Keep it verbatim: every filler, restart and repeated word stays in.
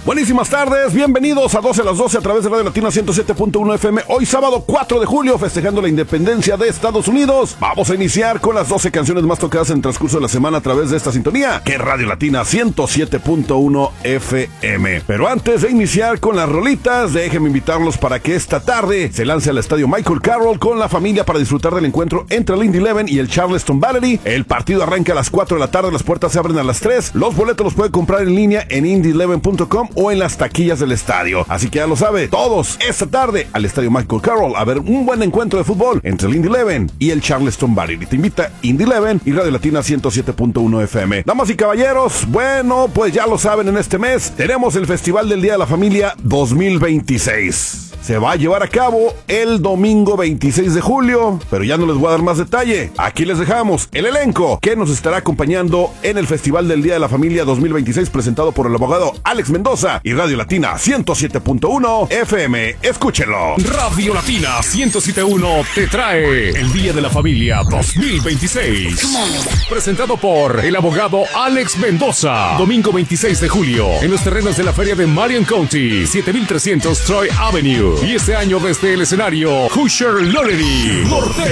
Buenísimas tardes, bienvenidos a doce a las doce a través de Radio Latina ciento siete punto uno F M. Hoy sábado cuatro de julio, festejando la independencia de Estados Unidos. Vamos a iniciar con las doce canciones más tocadas en el transcurso de la semana a través de esta sintonía, que es Radio Latina ciento siete punto uno F M. Pero antes de iniciar con las rolitas, déjenme invitarlos para que esta tarde se lance al estadio Michael Carroll con la familia para disfrutar del encuentro entre el Indy Eleven y el Charleston Battery. El partido arranca a las cuatro de la tarde, las puertas se abren a las tres. Los boletos los puede comprar en línea en indy eleven punto com o en las taquillas del estadio. Así que ya lo sabe, todos esta tarde al estadio Michael Carroll a ver un buen encuentro de fútbol entre el Indy Eleven y el Charleston Battery. Te invita Indy Eleven y Radio Latina ciento siete punto uno F M. Damas y caballeros, bueno, pues ya lo saben, en este mes tenemos el Festival del Día de la Familia dos mil veintiséis. Se va a llevar a cabo el domingo veintiséis de julio, pero ya no les voy a dar más detalle. Aquí les dejamos el elenco que nos estará acompañando en el Festival del Día de la Familia dos mil veintiséis, presentado por el abogado Alex Mendoza y Radio Latina ciento siete punto uno F M. Escúchenlo. Radio Latina ciento siete punto uno te trae el Día de la Familia dos mil veintiséis. Presentado por el abogado Alex Mendoza. Domingo veintiséis de julio, en los terrenos de la feria de Marion County, siete mil trescientos Troy Avenue. Y este año desde el escenario, Usher Lonery, Norte.